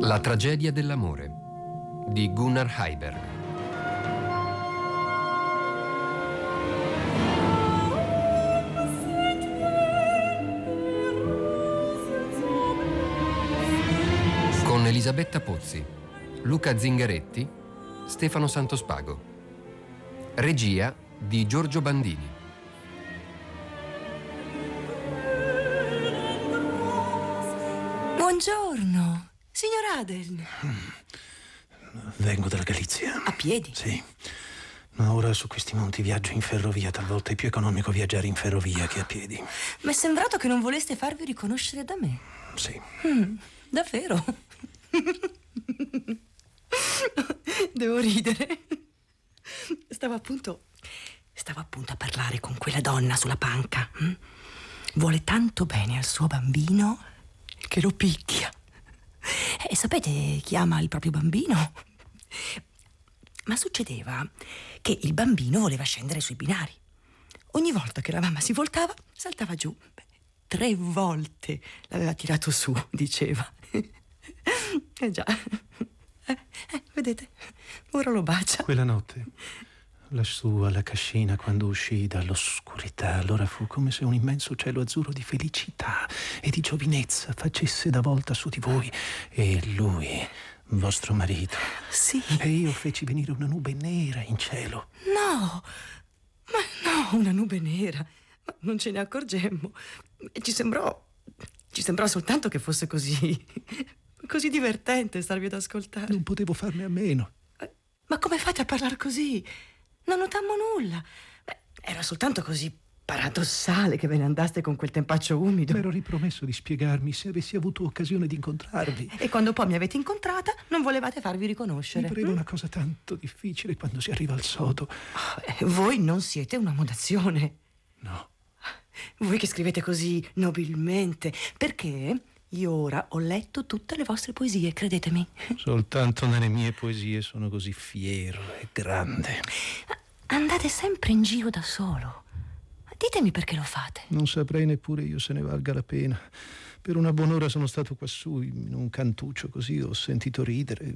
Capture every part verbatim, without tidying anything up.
La tragedia dell'amore di Gunnar Heiberg. Con Elisabetta Pozzi, Luca Zingaretti, Stefano Santospago. Regia di Giorgio Bandini. Buongiorno, signor Adeln. Vengo dalla Galizia. A piedi? Sì. Ma ora su questi monti viaggio in ferrovia. Talvolta è più economico viaggiare in ferrovia che a piedi. Mi è sembrato che non voleste farvi riconoscere da me. Sì. Mm, davvero? Devo ridere. Stavo appunto... Stavo appunto a parlare con quella donna sulla panca. Mm? Vuole tanto bene al suo bambino che lo picchia. E sapete chi ama il proprio bambino? Ma succedeva che il bambino voleva scendere sui binari. Ogni volta che la mamma si voltava, saltava giù. Beh, tre volte l'aveva tirato su, diceva. Eh già. Eh, eh, vedete? Ora lo bacia. Quella notte, lassù alla cascina, quando uscì dall'oscurità, allora fu come se un immenso cielo azzurro di felicità e di giovinezza facesse da volta su di voi e lui, vostro marito. Sì. E io feci venire una nube nera in cielo. No, ma no, una nube nera. Ma non ce ne accorgemmo. Ci sembrò, ci sembrò soltanto che fosse così, così divertente starvi ad ascoltare. Non potevo farne a meno. Ma come fate a parlare così? Non notammo nulla. Beh, era soltanto così paradossale che ve ne andaste con quel tempaccio umido. Mi ero ripromesso di spiegarmi se avessi avuto occasione di incontrarvi. E quando poi mi avete incontrata non volevate farvi riconoscere. Mi pareva mm? una cosa tanto difficile quando si arriva al sodo. Oh, voi non siete una modazione. No. Voi che scrivete così nobilmente. Perché io ora ho letto tutte le vostre poesie, credetemi. Soltanto nelle mie poesie sono così fiero e grande. Andate sempre in giro da solo. Ditemi perché lo fate. Non saprei neppure io se ne valga la pena. Per una buon'ora sono stato quassù in un cantuccio, così ho sentito ridere.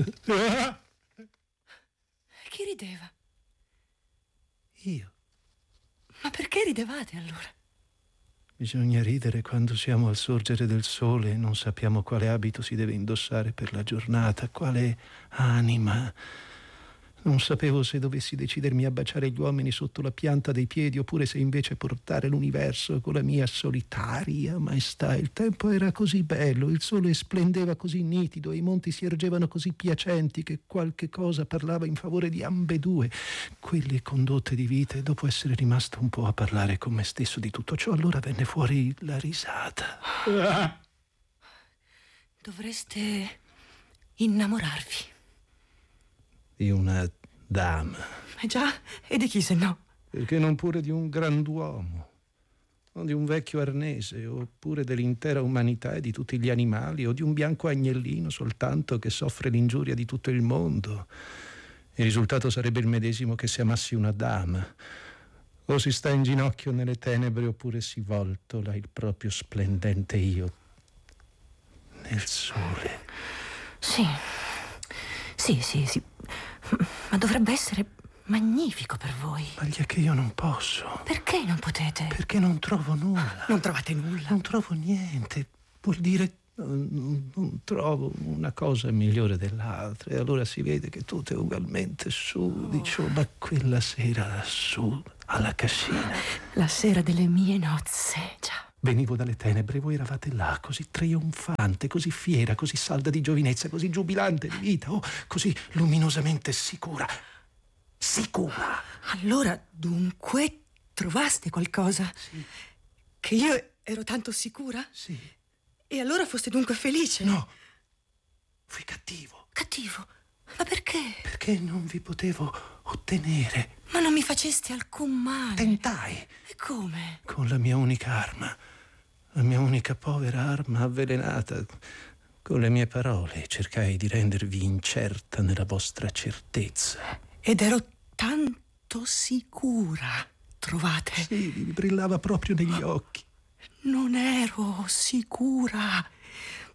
Chi rideva? Io. Ma perché ridevate allora? Bisogna ridere quando siamo al sorgere del sole e non sappiamo quale abito si deve indossare per la giornata, quale anima. Non sapevo se dovessi decidermi a baciare gli uomini sotto la pianta dei piedi oppure se invece portare l'universo con la mia solitaria maestà. Il tempo era così bello, il sole splendeva così nitido e i monti si ergevano così piacenti che qualche cosa parlava in favore di ambedue quelle condotte di vita, e dopo essere rimasto un po' a parlare con me stesso di tutto ciò, allora venne fuori la risata. Dovreste innamorarvi. Di una dama. Eh già, e di chi se no? Perché non pure di un grand'uomo, o di un vecchio arnese, oppure dell'intera umanità e di tutti gli animali, o di un bianco agnellino soltanto che soffre l'ingiuria di tutto il mondo. Il risultato sarebbe il medesimo che se amassi una dama. O si sta in ginocchio nelle tenebre, oppure si voltola il proprio splendente io nel sole. Sì, sì, sì, sì. Ma dovrebbe essere magnifico per voi. Ma gli è che io non posso. Perché non potete? Perché non trovo nulla. Non trovate nulla? Non trovo niente. Vuol dire non, non trovo una cosa migliore dell'altra. E allora si vede che tutto è ugualmente sudicio. Oh. Ma quella sera lassù alla cascina, la sera delle mie nozze, già. Venivo dalle tenebre, voi eravate là, così trionfante, così fiera, così salda di giovinezza, così giubilante di vita, oh, così luminosamente sicura. Sicura! Allora, dunque, trovaste qualcosa? Sì. Che io ero tanto sicura? Sì. E allora foste dunque felice? No, fui cattivo. Cattivo? Ma perché? Perché non vi potevo ottenere. Ma non mi faceste alcun male. Tentai. E come? Con la mia unica arma. La mia unica povera arma avvelenata. Con le mie parole cercai di rendervi incerta nella vostra certezza. Ed ero tanto sicura, trovate? Sì, vi brillava proprio negli occhi. Non ero sicura.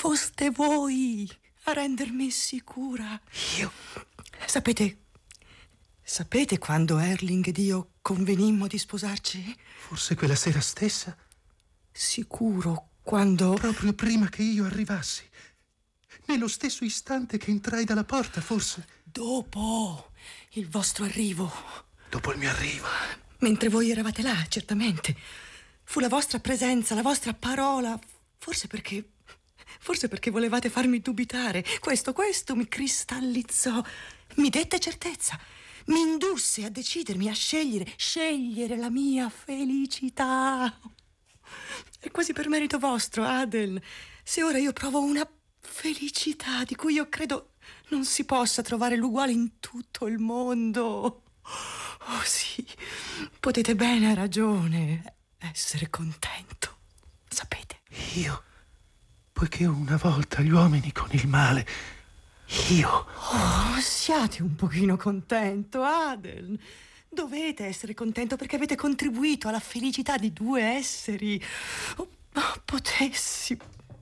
foste voi a rendermi sicura. Io? Sapete, sapete quando Erling ed io convenimmo di sposarci? Forse quella sera stessa? Sicuro, quando... Proprio prima che io arrivassi. Nello stesso istante che entrai dalla porta, forse. Dopo il vostro arrivo. Dopo il mio arrivo. Mentre voi eravate là, certamente. Fu la vostra presenza, la vostra parola. Forse perché... Forse perché volevate farmi dubitare. Questo, questo mi cristallizzò. Mi dette certezza. Mi indusse a decidermi, a scegliere, scegliere la mia felicità. È quasi per merito vostro, Adel, se ora io provo una felicità di cui io credo non si possa trovare l'uguale in tutto il mondo. Oh sì, potete bene, a ragione, essere contento, sapete? Io? Poiché una volta gli uomini con il male... Io? Oh, siate un pochino contento, Adel. Dovete essere contento perché avete contribuito alla felicità di due esseri. Oh, oh, potessi...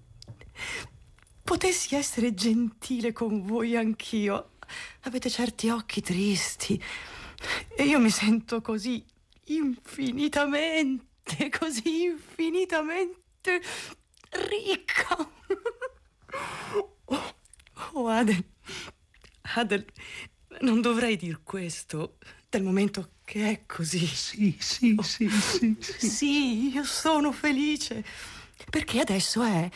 Potessi essere gentile con voi anch'io. Avete certi occhi tristi e io mi sento così infinitamente, così infinitamente ricca. Oh, oh Adel, Adel, non dovrei dir questo dal momento che è così. Sì, sì, sì, sì, sì. Sì, io sono felice perché adesso è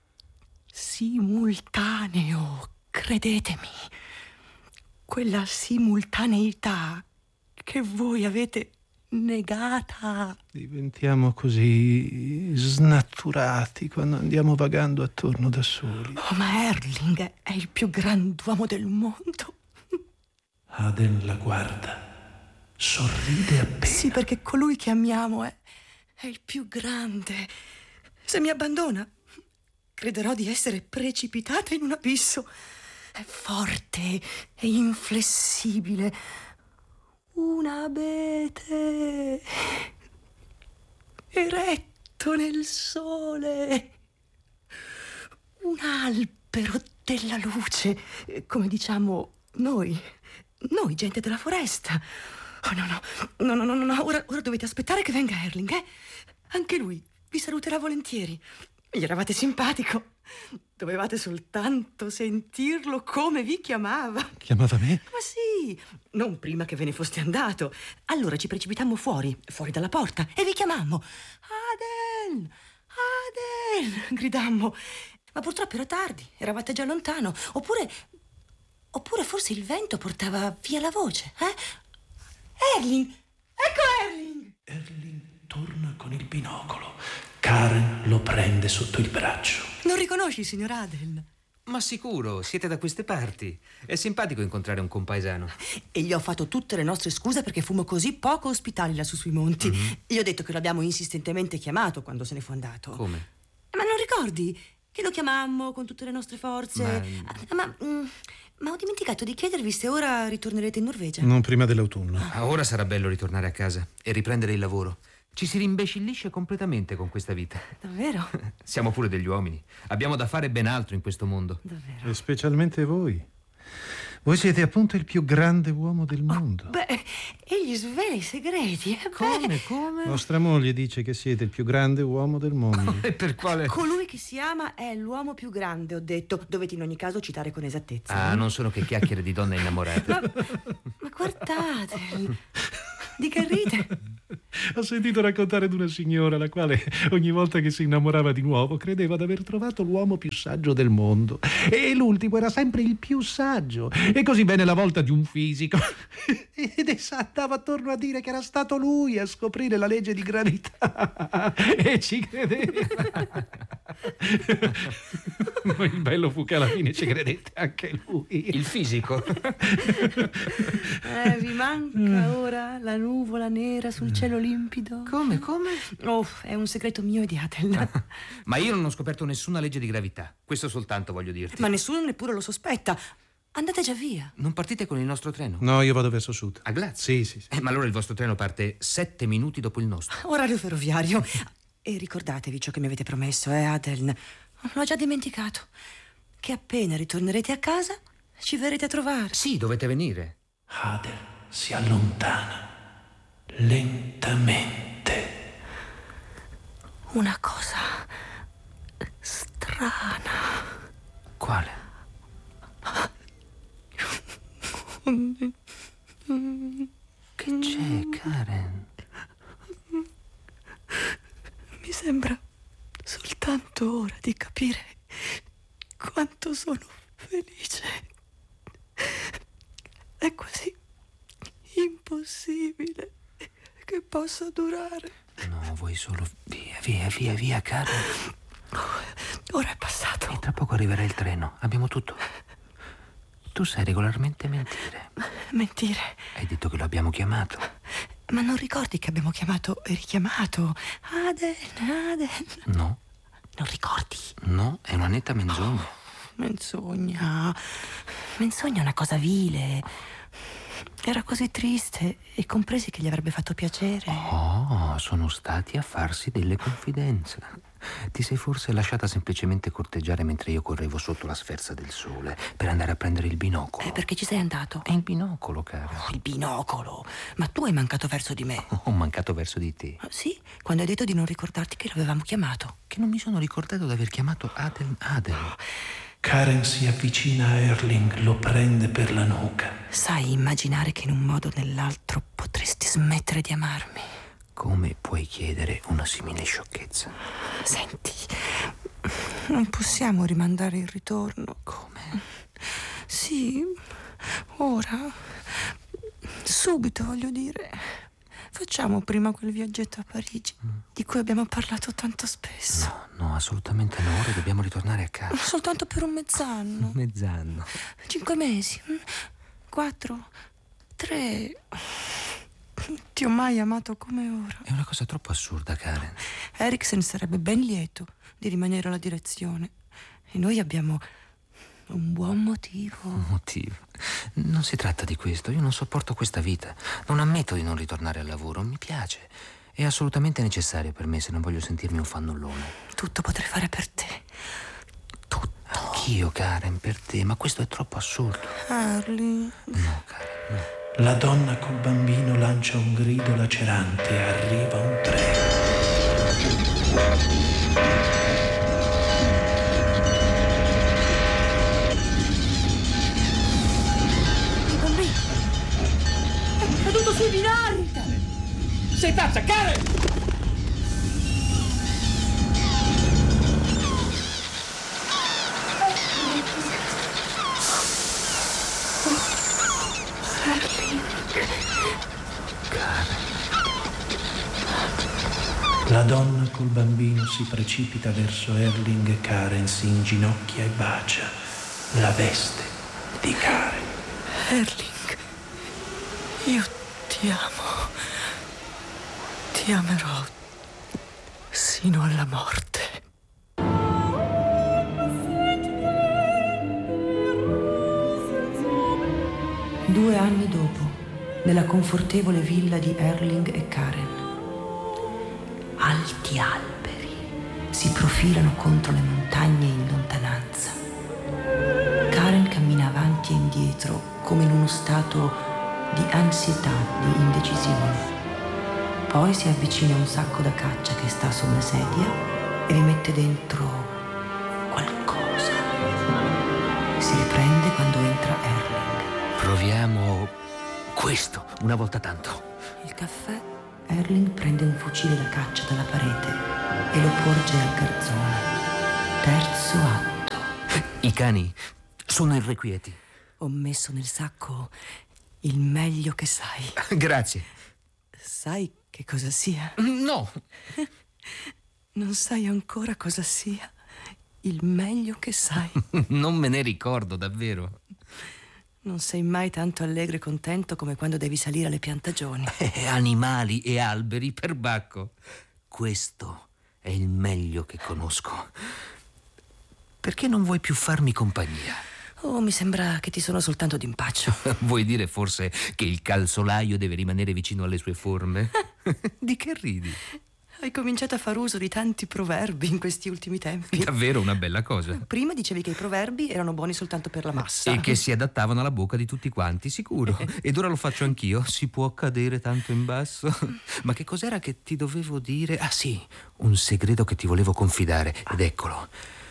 simultaneo, credetemi. Quella simultaneità che voi avete negata. Diventiamo così snaturati quando andiamo vagando attorno da soli. Oh, ma Erling è il più grand'uomo del mondo. Adel la guarda, sorride appena. Sì, perché colui che amiamo è, è il più grande. Se mi abbandona, crederò di essere precipitata in un abisso. È forte e inflessibile. Un abete eretto nel sole. Un albero della luce, come diciamo noi, noi gente della foresta. Oh no, no, no, no, no, no, no. Ora, ora dovete aspettare che venga Erling, eh? Anche lui vi saluterà volentieri. Gli eravate simpatico. Dovevate soltanto sentirlo come vi chiamava. Chiamava me? Ma sì, non prima che ve ne foste andato. Allora ci precipitammo fuori, fuori dalla porta, e vi chiamammo. Adel! Adel! Gridammo. Ma purtroppo era tardi, eravate già lontano. Oppure... Oppure forse il vento portava via la voce, eh? Erling! Ecco Erling! Erling torna con il binocolo. Karen lo prende sotto il braccio. Non riconosci il signor Adel? Ma sicuro, siete da queste parti. È simpatico incontrare un compaesano. E gli ho fatto tutte le nostre scuse perché fummo così poco ospitali lassù sui monti. Mm-hmm. Gli ho detto che l'abbiamo insistentemente chiamato quando se ne fu andato. Come? Ma non ricordi? Che lo chiamammo con tutte le nostre forze. Ma, ah, ma, mm, ma ho dimenticato di chiedervi se ora ritornerete in Norvegia. Non prima dell'autunno. Ah, ora sarà bello ritornare a casa e riprendere il lavoro. Ci si rimbecillisce completamente con questa vita. Davvero? Siamo pure degli uomini. Abbiamo da fare ben altro in questo mondo. Davvero? E specialmente voi. Voi siete appunto il più grande uomo del mondo. Oh, beh, egli svela i segreti. Eh, come, beh. come? Vostra moglie dice che siete il più grande uomo del mondo. E per quale? Colui che si ama è l'uomo più grande, ho detto. Dovete in ogni caso citare con esattezza. Ah, non sono che chiacchiere di donne innamorate. Ma, ma guardate, di che ride? Ho sentito raccontare di una signora la quale ogni volta che si innamorava di nuovo credeva di aver trovato l'uomo più saggio del mondo e l'ultimo era sempre il più saggio, e così venne la volta di un fisico ed essa andava attorno a dire che era stato lui a scoprire la legge di gravità e ci credeva. Ma il bello fu che alla fine ci credette anche lui. Il fisico? Eh, vi manca ora la nuvola nera sul cielo limpido? Come, come? Oh, è un segreto mio e di Adel. Ma io non ho scoperto nessuna legge di gravità. Questo soltanto voglio dirti. Ma nessuno neppure lo sospetta. Andate già via. Non partite con il nostro treno? No, io vado verso sud. A Graz? Sì, sì, sì. Eh, ma allora il vostro treno parte sette minuti dopo il nostro. Orario ferroviario. E ricordatevi ciò che mi avete promesso, eh, Adel. L'ho già dimenticato. Che appena ritornerete a casa ci verrete a trovare. Sì, dovete venire. Adel si allontana lentamente. Una cosa strana. Quale? Che c'è, Karen? Mi sembra soltanto ora di capire quanto sono felice. È quasi impossibile che possa durare. No, vuoi solo... Via, via, via, via, Karen. Ora è passato. E tra poco arriverà il treno. Abbiamo tutto. Tu sai regolarmente mentire. Mentire? Hai detto che lo abbiamo chiamato. Ma non ricordi che abbiamo chiamato e richiamato Adel, Adel? No. Non ricordi? No, è una netta menzogna. Oh, menzogna. Menzogna è una cosa vile. Era così triste e compresi che gli avrebbe fatto piacere. Oh, sono stati a farsi delle confidenze. Ti sei forse lasciata semplicemente corteggiare mentre io correvo sotto la sferza del sole per andare a prendere il binocolo. Eh, perché ci sei andato? È il binocolo, cara. Oh, il binocolo? Ma tu hai mancato verso di me. Ho mancato verso di te. Ah, sì, quando hai detto di non ricordarti che l'avevamo chiamato. Che non mi sono ricordato di aver chiamato Adel Adel. Karen si avvicina a Erling, lo prende per la nuca. Sai immaginare che in un modo o nell'altro potresti smettere di amarmi? Come puoi chiedere una simile sciocchezza? Senti, non possiamo rimandare il ritorno. Come? Sì, ora. Subito, voglio dire. Facciamo prima quel viaggetto a Parigi, mm. di cui abbiamo parlato tanto spesso. No, no, assolutamente no. Ora dobbiamo ritornare a casa. Soltanto per un mezz'anno. Mezz'anno. Cinque mesi. Quattro. Tre. Ti ho mai amato come ora. È una cosa troppo assurda, Karen. Eriksen sarebbe ben lieto di rimanere alla direzione. E noi abbiamo un buon motivo. Un motivo? Non si tratta di questo. Io non sopporto questa vita. Non ammetto di non ritornare al lavoro. Mi piace. È assolutamente necessario per me se non voglio sentirmi un fannullone. Tutto potrei fare per te. Tutto. Anch'io, Karen, per te. Ma questo è troppo assurdo. Harley. No, Karen, no. La donna col bambino lancia un grido lacerante e arriva un treno. Il bambino è caduto sui binari. Sei pazza, Karen! La donna col bambino si precipita verso Erling e Karen si inginocchia e bacia la veste di Karen. Erling, io ti amo. Ti amerò sino alla morte. Due anni dopo, nella confortevole villa di Erling e Karen. Alti alberi si profilano contro le montagne in lontananza. Karen cammina avanti e indietro come in uno stato di ansietà, di indecisione. Poi si avvicina a un sacco da caccia che sta su una sedia e vi mette dentro qualcosa. Si riprende quando entra Erling. Proviamo questo una volta tanto. Il caffè. Erling prende un fucile da caccia dalla parete e lo porge al garzone. Terzo atto. I cani sono irrequieti. Ho messo nel sacco il meglio che sai. Grazie. Sai che cosa sia? No. Non sai ancora cosa sia il meglio che sai. Non me ne ricordo davvero. Non sei mai tanto allegro e contento come quando devi salire alle piantagioni. Eh, animali e alberi, perbacco. Questo è il meglio che conosco. Perché non vuoi più farmi compagnia? Oh, mi sembra che ti sono soltanto d'impaccio. Vuoi dire forse che il calzolaio deve rimanere vicino alle sue forme? Di che ridi? Hai cominciato a far uso di tanti proverbi in questi ultimi tempi. Davvero una bella cosa. Prima dicevi che i proverbi erano buoni soltanto per la massa. E che si adattavano alla bocca di tutti quanti, sicuro. Ed ora lo faccio anch'io. Si può cadere tanto in basso. Ma che cos'era che ti dovevo dire? Ah sì, un segreto che ti volevo confidare. Ed eccolo.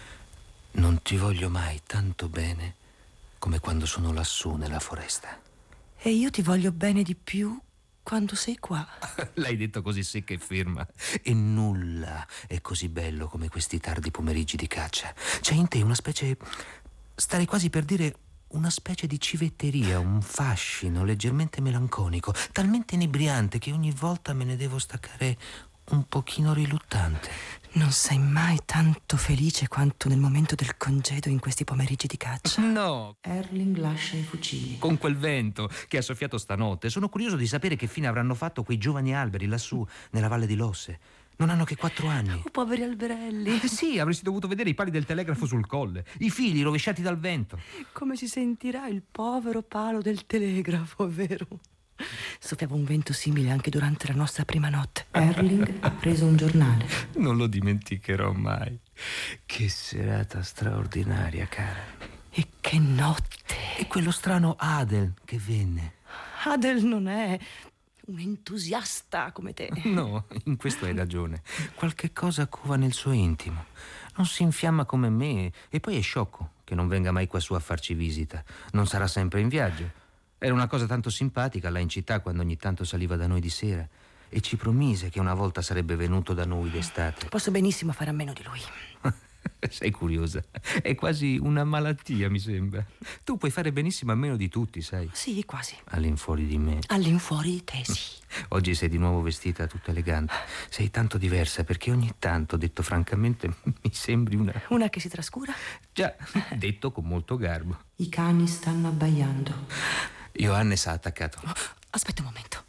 Non ti voglio mai tanto bene come quando sono lassù nella foresta. E io ti voglio bene di più quando sei qua. L'hai detto così secca e ferma. E nulla è così bello come questi tardi pomeriggi di caccia. C'è in te una specie... starei quasi per dire una specie di civetteria, un fascino leggermente melanconico, talmente inebriante che ogni volta me ne devo staccare un pochino riluttante. Non sei mai tanto felice quanto nel momento del congedo in questi pomeriggi di caccia. No, Erling lascia i fucili. con quel vento che ha soffiato stanotte. Sono curioso di sapere che fine avranno fatto quei giovani alberi lassù nella valle di Losse. Non hanno che quattro anni. Oh, poveri alberelli. Eh sì, avresti dovuto vedere i pali del telegrafo sul colle, i fili rovesciati dal vento. Come si sentirà il povero palo del telegrafo, vero? Soffiava un vento simile anche durante la nostra prima notte. Erling ha preso un giornale. Non lo dimenticherò mai. Che serata straordinaria, cara. E che notte! E quello strano Adel che venne. Adel non è un entusiasta come te. No, in questo hai ragione. Qualche cosa cuva nel suo intimo. Non si infiamma come me e poi è sciocco che non venga mai qua su a farci visita. Non sarà sempre in viaggio. Era una cosa tanto simpatica là in città quando ogni tanto saliva da noi di sera e ci promise che una volta sarebbe venuto da noi d'estate. Posso benissimo fare a meno di lui. Sei curiosa. È quasi una malattia, mi sembra. Tu puoi fare benissimo a meno di tutti, sai? Sì, quasi. All'infuori di me. All'infuori di te, sì. Oggi sei di nuovo vestita tutta elegante. Sei tanto diversa perché ogni tanto, detto francamente, mi sembri una... Una che si trascura? Già, detto con molto garbo. I cani stanno abbaiando. Johannes ha attaccato. Aspetta un momento.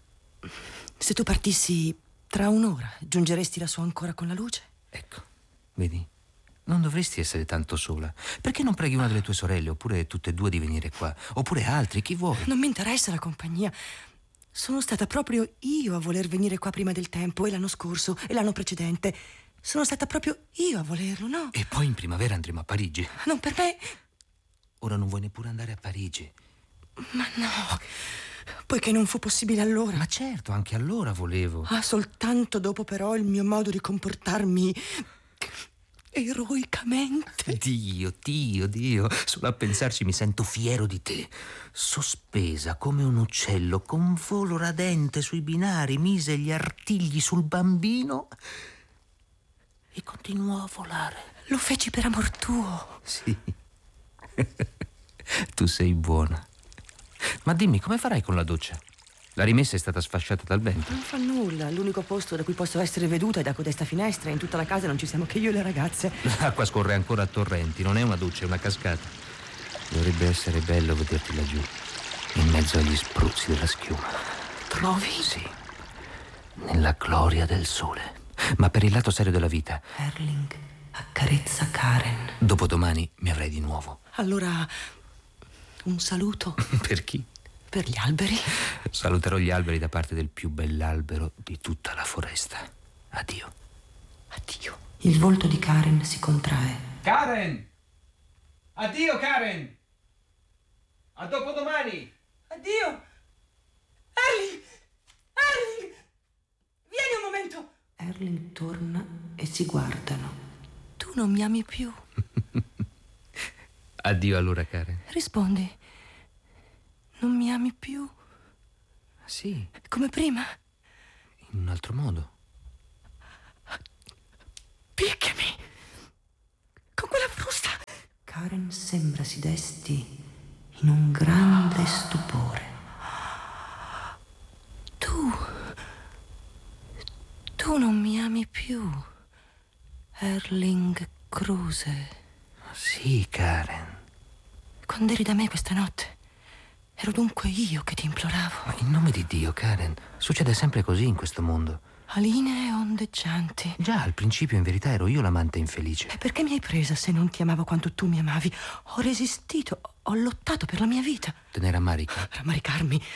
Se tu partissi tra un'ora, giungeresti lassù ancora con la luce? Ecco, vedi? Non dovresti essere tanto sola. Perché non preghi una delle tue sorelle, oppure tutte e due di venire qua? Oppure altri, chi vuoi? Non mi interessa la compagnia. Sono stata proprio io a voler venire qua prima del tempo, e l'anno scorso, e l'anno precedente. Sono stata proprio io a volerlo, no? E poi in primavera andremo a Parigi. Non per me. Ora non vuoi neppure andare a Parigi. Ma no, poiché non fu possibile allora. Ma certo, anche allora volevo. Ah, soltanto dopo però il mio modo di comportarmi eroicamente. Dio, Dio, Dio, solo a pensarci mi sento fiero di te. Sospesa come un uccello con volo radente sui binari, mise gli artigli sul bambino e continuò a volare. Lo feci per amor tuo. Sì. Tu sei buona. Ma dimmi, come farai con la doccia? La rimessa è stata sfasciata dal vento. Non fa nulla, l'unico posto da cui posso essere veduta è da codesta finestra. In tutta la casa non ci siamo che io e le ragazze. L'acqua scorre ancora a torrenti, non è una doccia, è una cascata. Dovrebbe essere bello vederti laggiù, in mezzo agli spruzzi della schiuma. Trovi? Sì, nella gloria del sole. Ma per il lato serio della vita, Erling accarezza Karen. dopodomani mi avrai di nuovo. Allora, un saluto Per chi? per gli alberi. Saluterò gli alberi da parte del più bell'albero di tutta la foresta. Addio. Addio. Il volto di Karen si contrae. Karen! Addio, Karen! A dopodomani! Addio! Erling! Erling! Vieni un momento! Erling torna e si guardano. Tu non mi ami più. Addio allora, Karen. Rispondi. Non mi ami più? Sì, Come prima? in un altro modo. Picchiami! Con quella frusta! Karen sembra si desti in un grande stupore. Tu... Tu non mi ami più, Erling Kruse. Sì, Karen. Quando eri da me questa notte, ero dunque io che ti imploravo. Ma in nome di Dio, Karen, succede sempre così in questo mondo. A linee ondeggianti. Già, al principio in verità ero io l'amante infelice. E perché mi hai presa se non ti amavo quanto tu mi amavi? Ho resistito, ho lottato per la mia vita. Te ne rammarichi? Rammaricarmi.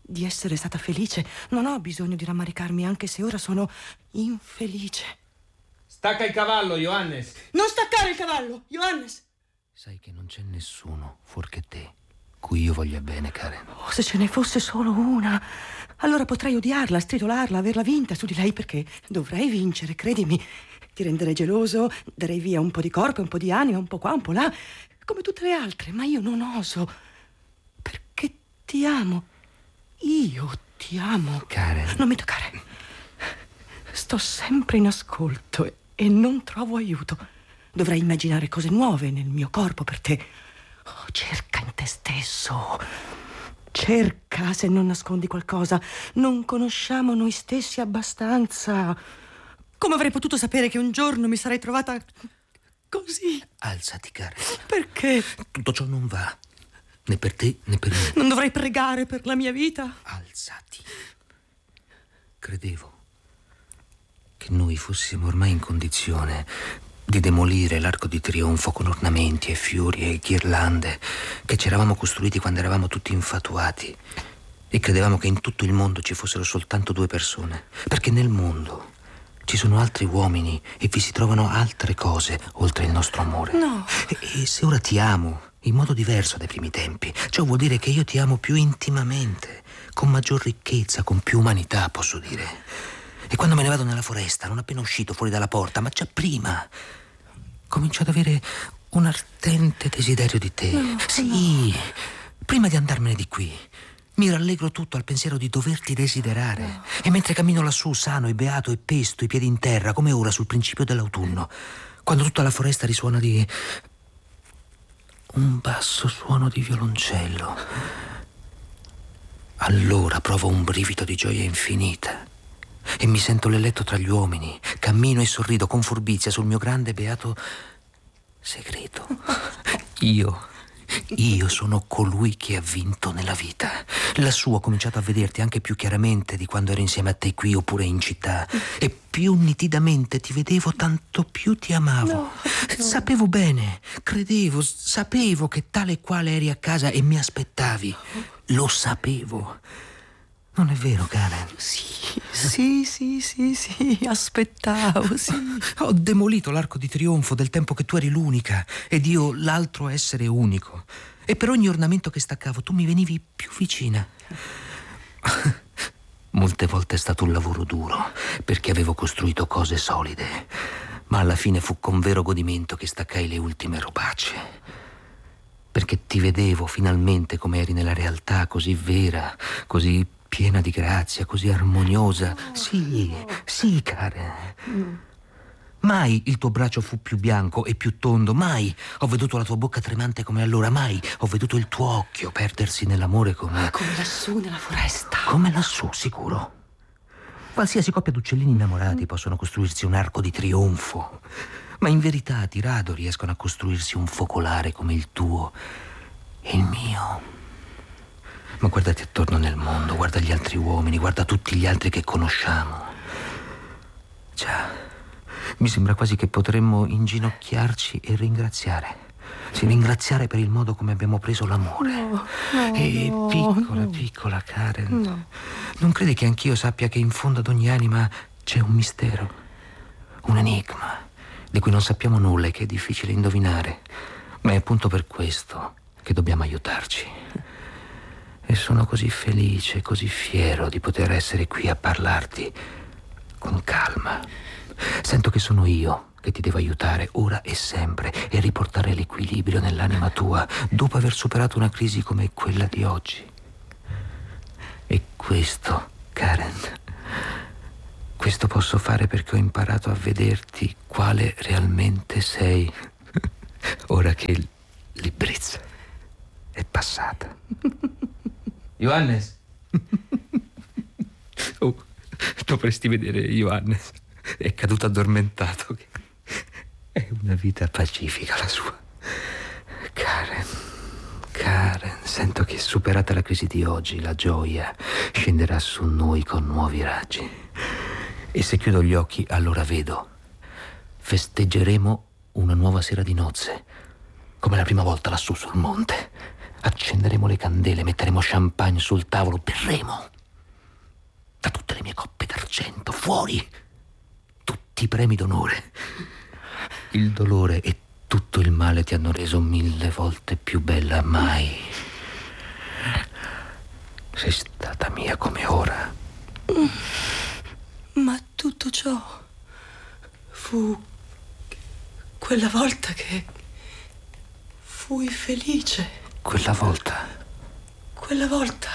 di essere stata felice. Non ho bisogno di rammaricarmi, anche se ora sono infelice. Stacca il cavallo, Johannes. Non staccare il cavallo, Johannes. Sai che non c'è nessuno, fuorché te, cui io voglia bene, Karen. Oh, se ce ne fosse solo una, allora potrei odiarla, stridolarla, averla vinta su di lei, perché dovrei vincere, credimi. Ti renderei geloso, darei via un po' di corpo, un po' di anima, un po' qua, un po' là, come tutte le altre, ma io non oso, perché ti amo. Io ti amo. Karen. Non mi toccare. Sto sempre in ascolto e, e non trovo aiuto. Dovrei immaginare cose nuove nel mio corpo per te. Oh, cerca in te stesso. Cerca, se non nascondi qualcosa. Non conosciamo noi stessi abbastanza. Come avrei potuto sapere che un giorno mi sarei trovata così? Alzati, Karen. Perché? Tutto ciò non va, né per te né per me. Non dovrei pregare per la mia vita? Alzati. Credevo che noi fossimo ormai in condizione di demolire l'arco di trionfo con ornamenti e fiori e ghirlande che ci eravamo costruiti quando eravamo tutti infatuati, e credevamo che in tutto il mondo ci fossero soltanto due persone, perché nel mondo ci sono altri uomini e vi si trovano altre cose oltre il nostro amore. No. E, e se ora ti amo in modo diverso dai primi tempi, ciò vuol dire che io ti amo più intimamente, con maggior ricchezza, con più umanità, posso dire. E quando me ne vado nella foresta, non appena uscito fuori dalla porta, ma già prima, comincio ad avere un ardente desiderio di te. No, sì, no. Prima di andarmene di qui, mi rallegro tutto al pensiero di doverti desiderare. No. E mentre cammino lassù, sano e beato e pesto, i piedi in terra, come ora sul principio dell'autunno, quando tutta la foresta risuona di un basso suono di violoncello, allora provo un brivido di gioia infinita e mi sento l'eletto tra gli uomini. Cammino e sorrido con furbizia sul mio grande beato segreto. Io Io sono colui che ha vinto nella vita. Lassù ho cominciato a vederti anche più chiaramente di quando ero insieme a te qui oppure in città. E più nitidamente ti vedevo, tanto più ti amavo. No, no. Sapevo bene, credevo, sapevo che tale e quale eri a casa e mi aspettavi. Lo sapevo. Non è vero, Karen? Sì, sì, sì, sì, sì, aspettavo, sì. Ho demolito l'arco di trionfo del tempo che tu eri l'unica ed io l'altro essere unico. E per ogni ornamento che staccavo tu mi venivi più vicina. Molte volte è stato un lavoro duro, perché avevo costruito cose solide, ma alla fine fu con vero godimento che staccai le ultime robacce. Perché ti vedevo finalmente come eri nella realtà, così vera, così piena di grazia, così armoniosa. Sì, sì, Karen. Mai il tuo braccio fu più bianco e più tondo, mai ho veduto la tua bocca tremante come allora, mai ho veduto il tuo occhio perdersi nell'amore come... Come lassù nella foresta. Come lassù, sicuro. Qualsiasi coppia d'uccellini innamorati possono costruirsi un arco di trionfo, ma in verità di rado riescono a costruirsi un focolare come il tuo e il mio. Ma guardati attorno nel mondo, guarda gli altri uomini, guarda tutti gli altri che conosciamo. Già, mi sembra quasi che potremmo inginocchiarci e ringraziare. Sì, ringraziare per il modo come abbiamo preso l'amore. No, no, e no, piccola, no. piccola Karen, No. non credi che anch'io sappia che in fondo ad ogni anima c'è un mistero, un enigma, di cui non sappiamo nulla e che è difficile indovinare? Ma è appunto per questo che dobbiamo aiutarci. E sono così felice, così fiero di poter essere qui a parlarti con calma. Sento che sono io che ti devo aiutare ora e sempre e riportare l'equilibrio nell'anima tua dopo aver superato una crisi come quella di oggi. E questo, Karen, questo posso fare perché ho imparato a vederti quale realmente sei ora che l'ebbrezza è passata. Johannes. Oh, dovresti vedere Johannes. È caduto addormentato. È una vita pacifica la sua. Karen, Karen, sento che superata la crisi di oggi, la gioia scenderà su noi con nuovi raggi. E se chiudo gli occhi, allora vedo. Festeggeremo una nuova sera di nozze, come la prima volta lassù sul monte. Accenderemo le candele, metteremo champagne sul tavolo, berremo. Da tutte le mie coppe d'argento, fuori tutti i premi d'onore. Il dolore e tutto il male ti hanno reso mille volte più bella. Mai sei stata mia come ora. Ma tutto ciò fu quella volta che fui felice. Quella volta? Quella volta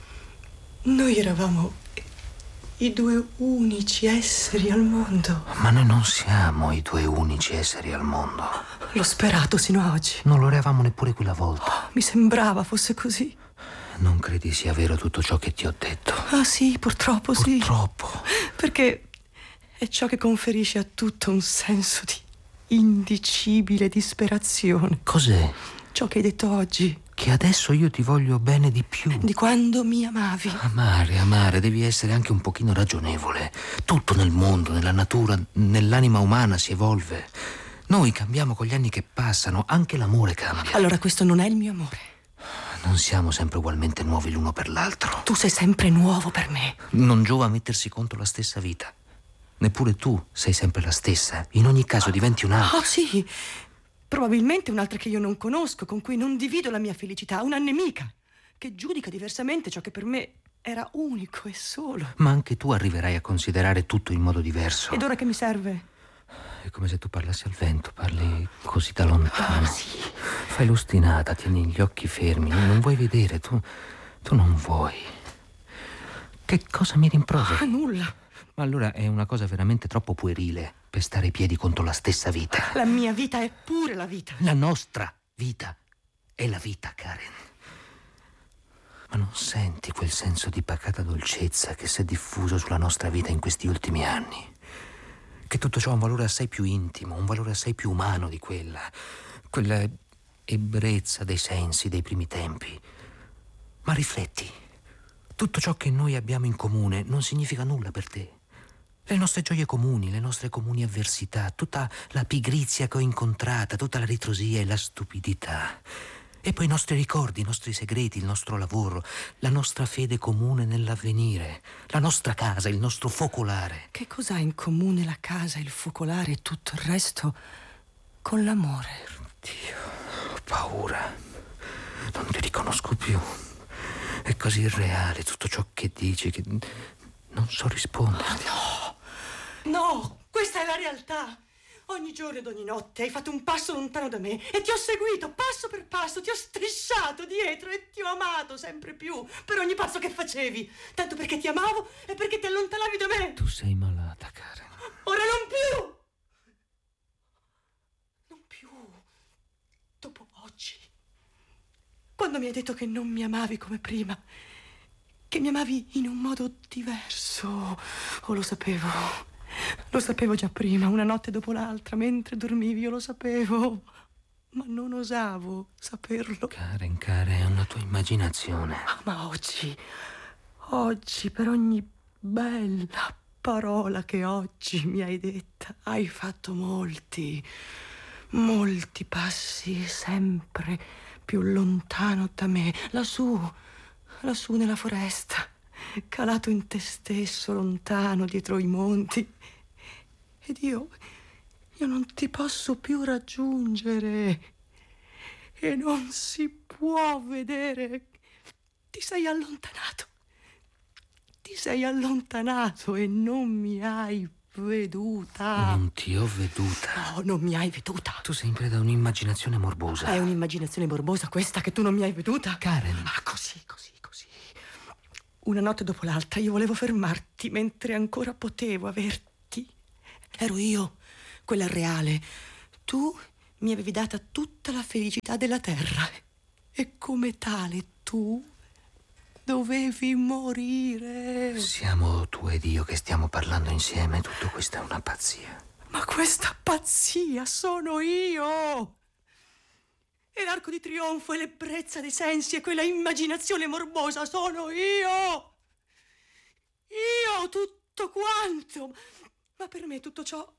noi eravamo i due unici esseri al mondo. Ma noi non siamo i due unici esseri al mondo. L'ho sperato sino a oggi. Non lo eravamo neppure quella volta. Oh, mi sembrava fosse così. Non credi sia vero tutto ciò che ti ho detto? Ah sì, purtroppo, sì. Purtroppo. Perché è ciò che conferisce a tutto un senso di indicibile disperazione. Cos'è? Ciò che hai detto oggi. Che adesso io ti voglio bene di più. Di quando mi amavi. Amare, amare, devi essere anche un pochino ragionevole. Tutto nel mondo, nella natura, nell'anima umana si evolve. Noi cambiamo con gli anni che passano, anche l'amore cambia. Allora questo non è il mio amore. Non siamo sempre ugualmente nuovi l'uno per l'altro. Tu sei sempre nuovo per me. Non giova mettersi contro la stessa vita. Neppure tu sei sempre la stessa. In ogni caso diventi un'altra. Oh sì, probabilmente un'altra che io non conosco, con cui non divido la mia felicità, una nemica, che giudica diversamente ciò che per me era unico e solo. Ma anche tu arriverai a considerare tutto in modo diverso. Ed ora che mi serve? È come se tu parlassi al vento, parli così da lontano. Ah, sì. Fai l'ostinata, tieni gli occhi fermi, non vuoi vedere, tu, tu non vuoi. Che cosa mi rimproveri? Ah, nulla. Ma allora è una cosa veramente troppo puerile per stare ai piedi contro la stessa vita. La mia vita è pure la vita. La nostra vita è la vita, Karen. Ma non senti quel senso di pacata dolcezza che si è diffuso sulla nostra vita in questi ultimi anni? Che tutto ciò ha un valore assai più intimo, un valore assai più umano di quella, quella ebbrezza dei sensi dei primi tempi. Ma rifletti, tutto ciò che noi abbiamo in comune non significa nulla per te. Le nostre gioie comuni, le nostre comuni avversità, tutta la pigrizia che ho incontrata, tutta la ritrosia e la stupidità. E poi i nostri ricordi, i nostri segreti, il nostro lavoro, la nostra fede comune nell'avvenire, la nostra casa, il nostro focolare. Che cosa ha in comune la casa, il focolare e tutto il resto con l'amore? Dio, ho paura. Non ti riconosco più. È così irreale tutto ciò che dici che non so rispondere. No, no, questa è la realtà. Ogni giorno ed ogni notte hai fatto un passo lontano da me e ti ho seguito passo per passo, ti ho strisciato dietro e ti ho amato sempre più per ogni passo che facevi, tanto perché ti amavo e perché ti allontanavi da me. Tu sei malata, Karen. Ora non più! Non più. Dopo oggi. Quando mi hai detto che non mi amavi come prima, che mi amavi in un modo diverso. Oh, lo sapevo. Lo sapevo già prima, una notte dopo l'altra, mentre dormivi, io lo sapevo. Ma non osavo saperlo. Karen, Karen, è una tua immaginazione. Ah, ma oggi, oggi, per ogni bella parola che oggi mi hai detta, hai fatto molti, molti passi sempre più lontano da me, lassù, lassù nella foresta, calato in te stesso, lontano dietro i monti. Ed io, io non ti posso più raggiungere. E non si può vedere. Ti sei allontanato. Ti sei allontanato e non mi hai veduta. Non ti ho veduta. No, non mi hai veduta. Tu sei in preda a un'immaginazione morbosa. È un'immaginazione morbosa questa che tu non mi hai veduta? Karen. Ah, così, così, così. Una notte dopo l'altra io volevo fermarti mentre ancora potevo averti. Ero io, quella reale. Tu mi avevi data tutta la felicità della terra. E come tale tu dovevi morire. Siamo tu ed io che stiamo parlando insieme. Tutto questo è una pazzia. Ma questa pazzia sono io. E l'arco di trionfo e l'ebbrezza dei sensi e quella immaginazione morbosa sono io. Io tutto quanto. Ma per me tutto ciò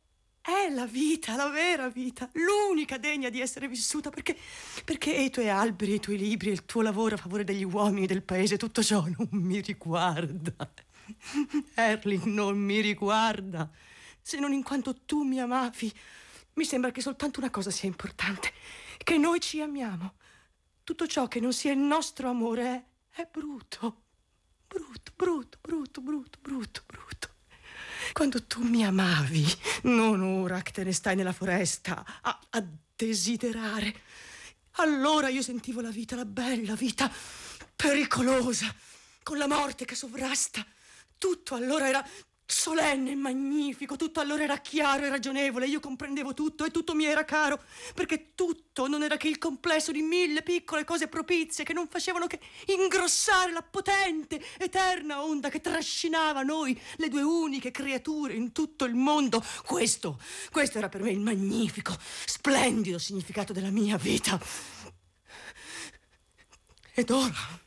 è la vita, la vera vita, l'unica degna di essere vissuta, perché, perché i tuoi alberi, i tuoi libri, il tuo lavoro a favore degli uomini del paese, tutto ciò non mi riguarda. Erling, non mi riguarda. Se non in quanto tu mi amavi, mi sembra che soltanto una cosa sia importante, che noi ci amiamo. Tutto ciò che non sia il nostro amore è, è brutto. Brutto, brutto, brutto, brutto, brutto, brutto. Quando tu mi amavi, non ora che te ne stai nella foresta a, a desiderare, allora io sentivo la vita, la bella vita, pericolosa, con la morte che sovrasta. Tutto allora era solenne e magnifico, tutto allora era chiaro e ragionevole, io comprendevo tutto e tutto mi era caro, perché tutto non era che il complesso di mille piccole cose propizie che non facevano che ingrossare la potente, eterna onda che trascinava noi, le due uniche creature in tutto il mondo. Questo, questo era per me il magnifico, splendido significato della mia vita. Ed ora,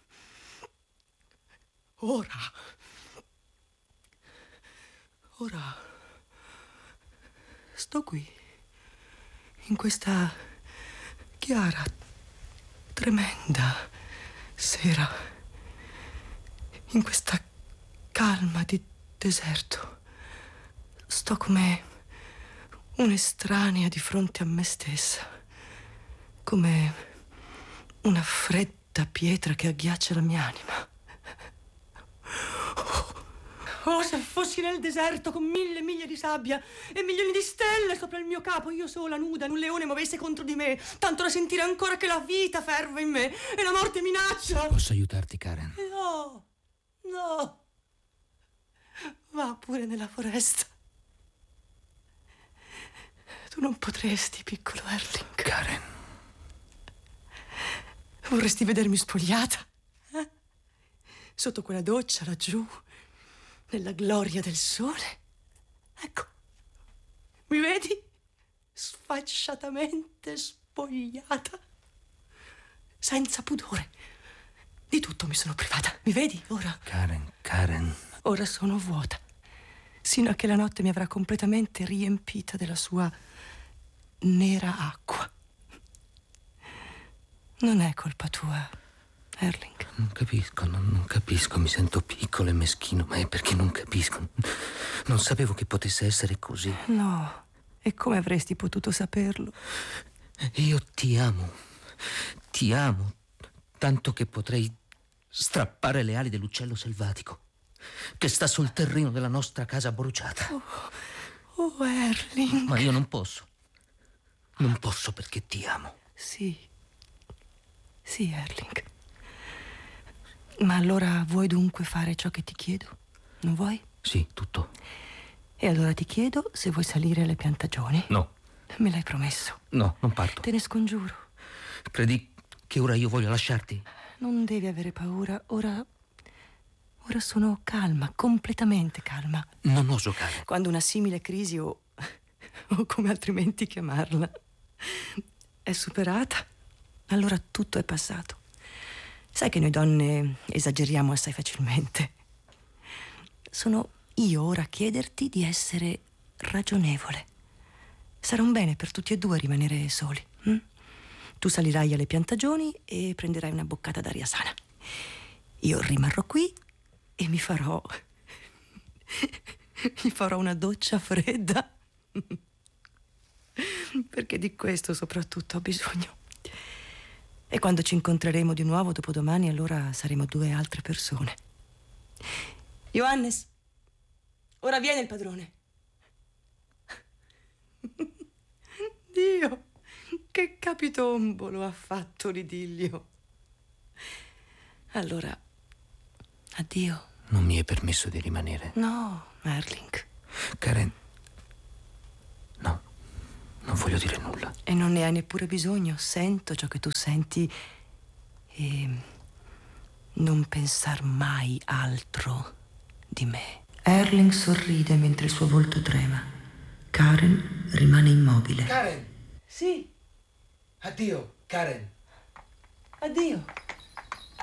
ora... Ora sto qui, in questa chiara, tremenda sera, in questa calma di deserto. Sto come un'estranea di fronte a me stessa, come una fredda pietra che agghiaccia la mia anima. Oh, se fossi nel deserto con mille miglia di sabbia e milioni di stelle sopra il mio capo, io sola, nuda, in un leone muovesse contro di me, tanto da sentire ancora che la vita ferve in me e la morte minaccia. Posso aiutarti, Karen? No, no. Va pure nella foresta. Tu non potresti, piccolo Erling. Karen. Vorresti vedermi spogliata? Eh? Sotto quella doccia laggiù, nella gloria del sole. Ecco, mi vedi? Sfacciatamente spogliata, senza pudore. Di tutto mi sono privata, mi vedi ora? Karen, Karen. Ora sono vuota, sino a che la notte mi avrà completamente riempita della sua nera acqua. Non è colpa tua, Erling. Non capisco, non, non capisco, mi sento piccolo e meschino, ma è perché non capisco. Non sapevo che potesse essere così. No, e come avresti potuto saperlo? Io ti amo, ti amo, tanto che potrei strappare le ali dell'uccello selvatico che sta sul terreno della nostra casa bruciata. Oh, oh Erling. Ma io non posso. Non posso perché ti amo. Sì, sì, Erling. Ma allora vuoi dunque fare ciò che ti chiedo? Non vuoi? Sì, tutto. E allora ti chiedo se vuoi salire alle piantagioni. No. Me l'hai promesso. No, non parto. Te ne scongiuro. Credi che ora io voglio lasciarti? Non devi avere paura. Ora... Ora sono calma, completamente calma. Non oso, Karen. Quando una simile crisi o... o come altrimenti chiamarla è superata, allora tutto è passato. Sai che noi donne esageriamo assai facilmente. Sono io ora a chiederti di essere ragionevole. Sarà un bene per tutti e due rimanere soli. Hm? Tu salirai alle piantagioni e prenderai una boccata d'aria sana. Io rimarrò qui e mi farò... mi farò una doccia fredda. Perché di questo soprattutto ho bisogno. E quando ci incontreremo di nuovo dopodomani, allora saremo due altre persone. Johannes, ora viene il padrone. Dio, che capitombolo ha fatto l'idillio. Allora, addio. Non mi è permesso di rimanere. No, Erling. Karen, no, non voglio dire nulla. E non ne hai neppure bisogno. Sento ciò che tu senti e non pensar mai altro di me. Erling sorride mentre il suo volto trema. Karen rimane immobile. Karen! Sì, Addio, Karen! addio.